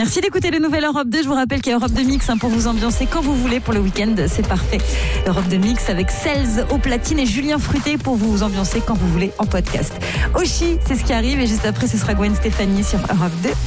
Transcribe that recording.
Merci d'écouter le Nouvel Europe 2. Je vous rappelle qu'il y a Europe 2 Mix pour vous ambiancer quand vous voulez pour le week-end. C'est parfait. Europe 2 Mix avec Cels au platine et Julien Fruté pour vous ambiancer quand vous voulez en podcast. Oshi, c'est ce qui arrive. Et juste après, ce sera Gwen Stefani sur Europe 2.